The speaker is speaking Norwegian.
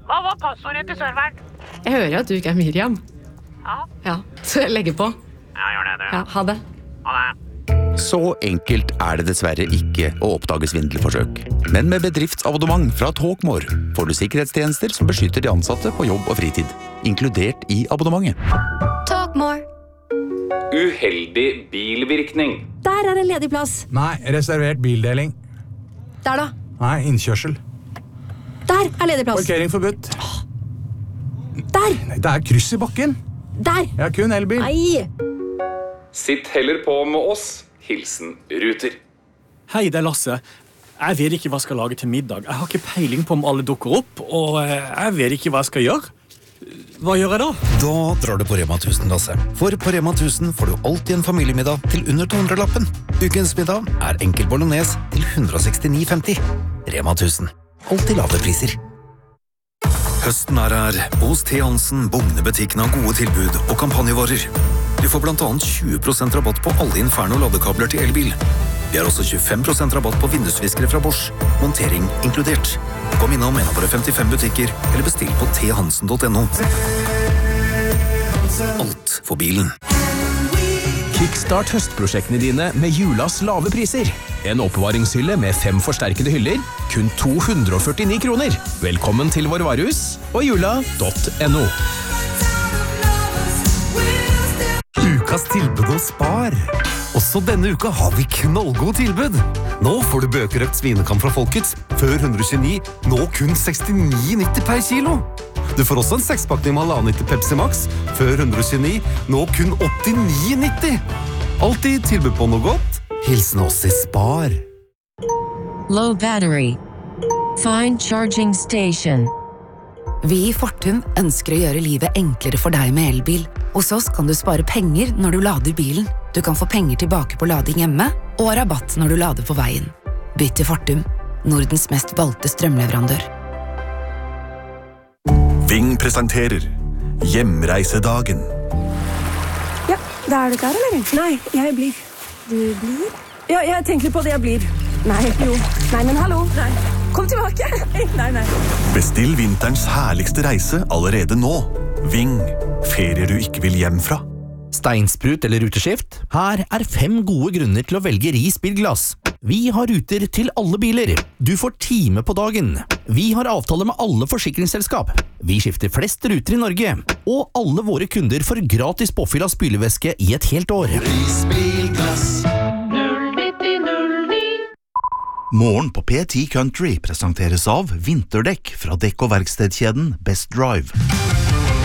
Hva var passordet til serveren? Jeg hører at du ikke Miriam. Ja, så jeg legger på. Ja, gjør det. Ja, ha det. Ha det. Så enkelt det dessverre ikke å oppdage svindelforsøk. Men med bedriftsabonnement fra Talkmore får du sikkerhetstjenester som beskytter de ansatte på jobb og fritid, inkludert i abonnementet. Talkmore. Uheldig bilvirkning. Der en ledig plass. Nei, reservert bildeling. Der da. Nei, innkjørsel. Der ledig plass. Parkering forbudt. Der. Nei, det kryss i bakken. Der. Jeg har kun elbil. Nei. Sitt heller på med oss. Hilsen Ruter. Hei, det Lasse. Jeg vet ikke hva jeg skal lage til middag. Jeg har ikke peiling på om alle dukker opp, og jeg vet ikke hva jeg skal gjøre. Hva gjør jeg da? Da drar du på Rema 1000, Lasse. For på Rema 1000 får du alltid en familiemiddag til under 200-lappen. Ukens middag enkel bolognese til 169,50. Rema 1000. Alltid lave priser. Høsten her. Hos T. Hansen bugner butikken av gode tilbud og kampanjevarer. Du får blant annet 20% rabatt på alle Inferno-ladekabler til elbil. Vi har også 25% rabatt på vindusviskere fra Bosch. Montering inkludert. Kom innom en av våre 55 butikker, eller bestill på thansen.no. Alt for bilen. Kickstart høstprosjektene dine med julas lave priser. En oppbevaringshylle med 5 forsterkede hyller, kun 249 kroner. Velkommen til vår varehus og jula.no. Ukas tilbud hos Spar. Også denne uka har vi knallgod tilbud. Nå får du bøkerøkt svinekam fra Folkets, før 129, nå kun 69,90 per kilo. Du får også en 6-pakning med 1,5 Pepsi Max, før 129, nå kun 89,90. Alltid tilbud på noe godt. Hilsen oss i Spar. Low battery. Find charging station. Vi i Fortum ønsker å gjøre livet enklere for deg med elbil. Hos oss kan du spare penger når du lader bilen. Du kan få penger tilbake på lading hjemme, og rabatt når du lader på veien. Bytt til Fortum, Nordens mest valgte strømleverandør. Ving presenterer Hjemreisedagen. Ja, da du klar, eller? Nei, jeg blir. Du blir? Ja, jeg tenker på det jeg blir. Nei, jo. Nei, men hallo. Nei. Kom tilbake. Nei. Bestill vinterens herligste reise allerede nå. Ving. Ferier du ikke vil hjem fra. Steinsprut eller ruteskift? Her 5 gode grunner til å velge Ris bilglass. Vi har ruter til alle biler. Du får time på dagen. Vi har avtale med alle forsikringsselskap. Vi skifter flest ruter i Norge. Og alle våre kunder får gratis påfyll av spylevæske i et helt år. Ris bilglass. 09009. Morgen på P10 Country presenteres av vinterdekk fra dekk- og verkstedkjeden Best Drive.